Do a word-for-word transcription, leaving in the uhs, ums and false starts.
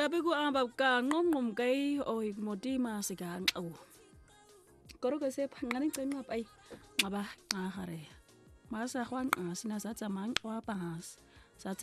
Qabe ku aba ka nqonqom kay oy motima sigang aw. Koro ke se phangani qenqa pai ngaba ngahare. Masa khwan asina satsa mang wa pas.